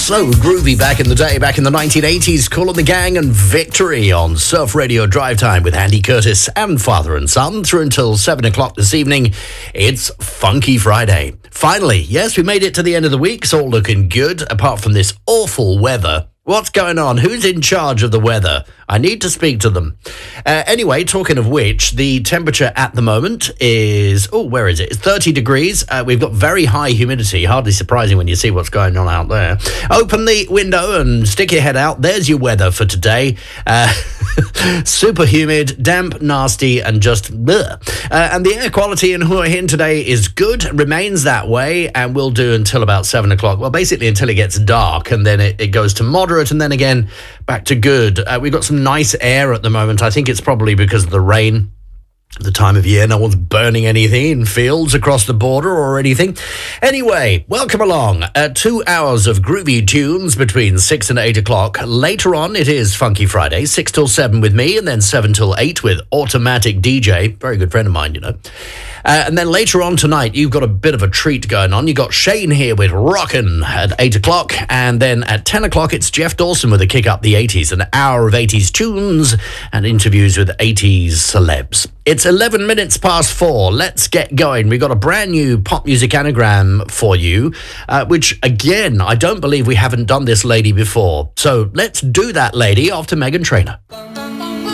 So groovy back in the day, back in the 1980s. Kool and the Gang and Victory on Surf Radio Drive Time with Andy Curtis and Father and Son through until 7 o'clock this evening. It's Funky Friday. Finally, yes, we made it to the end of the week. It's all looking good, apart from this awful weather. What's going on? Who's in charge of the weather? I need to speak to them. Anyway, talking of which, the temperature at the moment is, where is it? It's 30 degrees. We've got very high humidity. Hardly surprising when you see what's going on out there. Open the window and stick your head out. There's your weather for today. Super humid, damp, nasty, and just bleh. And the air quality in Hua Hin today is good, remains that way, and will do until about 7 o'clock. Well, basically until it gets dark, and then it goes to moderate, and then again back to good. We've got some nice air at the moment. I think it's probably because of the rain. The time of year, no one's burning anything in fields across the border or anything. Anyway, welcome along. 2 hours of groovy tunes between 6 and 8 o'clock. Later on, it is Funky Friday, 6 till 7 with me, and then 7 till 8 with Automatic DJ. Very good friend of mine, you know. And then later on tonight, you've got a bit of a treat going on. You've got Shane here with Rockin' at 8 o'clock. And then at 10 o'clock, it's Jeff Dawson with a Kick Up the 80s. An hour of 80s tunes and interviews with 80s celebs. It's 11 minutes past 4. Let's get going. We've got a brand new pop music anagram for you, which, again, I don't believe we haven't done this lady before. So let's do that, lady, after Meghan Trainor.